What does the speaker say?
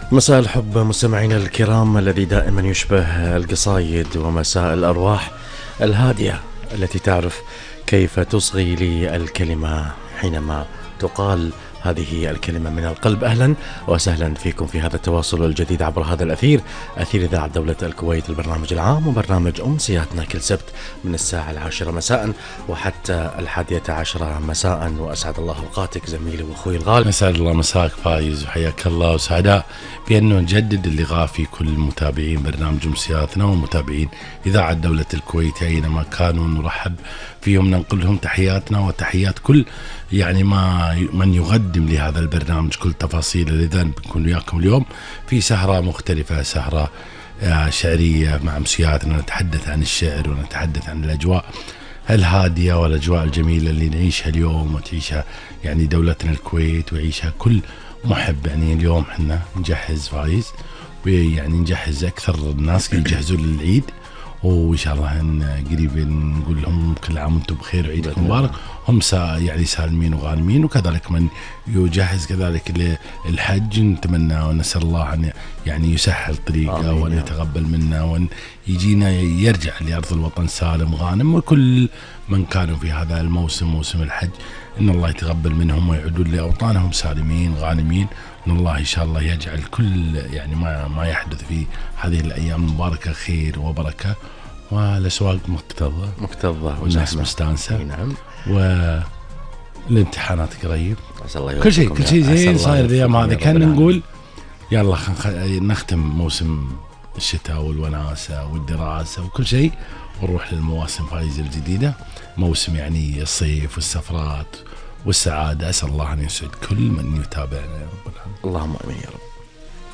مساء الحب مستمعينا الكرام الذي دائما يشبه القصايد ومساء الأرواح الهادية التي تعرف كيف تصغي لي الكلمة حينما تقال هذه الكلمة من القلب. أهلا وسهلا فيكم في هذا التواصل الجديد عبر هذا أثير إذاعة دولة الكويت، البرنامج العام وبرنامج أمسياتنا كل سبت من الساعة 10 مساء وحتى 11 مساء. وأسعد الله أوقاتك زميلي وأخوي الغالي. أسعد الله مساك فايز وحياك الله، وسعداء بأنه نجدد اللقاء في كل متابعين برنامج أمسياتنا ومتابعين إذاعة دولة الكويت أينما كانوا، نرحب فيهم، ننقل لهم تحياتنا وتحيات كل من يقدم لهذا البرنامج كل تفاصيله. لذا بنكون وياكم اليوم في سهرة مختلفة، سهرة شعرية مع أمسياتنا، نتحدث عن الشعر ونتحدث عن الأجواء الهادية والأجواء الجميلة اللي نعيشها اليوم وتعيشها دولتنا الكويت ويعيشها كل محب. اليوم احنا نجهز فايز، نجهز أكثر الناس يجهزوا للعيد، وإن شاء الله قريبا نقول لهم كل عام وانتم بخير وعيدكم مبارك. هم سالمين وغانمين، وكذلك من يجهز كذلك للحج، نتمنى ونسأل الله أن يسهل طريقه وأن يتقبل منا وأن يجينا يرجع لأرض الوطن سالم غانم. وكل من كانوا في هذا الموسم، موسم الحج، إن الله يتقبل منهم ويعودون لأوطانهم سالمين غانمين. إن الله إن شاء الله يجعل كل ما يحدث في هذه الأيام المباركة خير وبركة، والأسواق مكتظة والناس مستانسة. نعم. والامتحانات قريب، كل شيء زين صاير الأيام هذه. كان نقول يلا نختم موسم الشتاء والوناسة والدراسة وكل شيء، ونروح للمواسم فايزة الجديدة، موسم الصيف والسفرات والسعادة. أسأل الله أن يسعد كل من يتابعنا يا رب العالمين. اللهم آمين يا رب.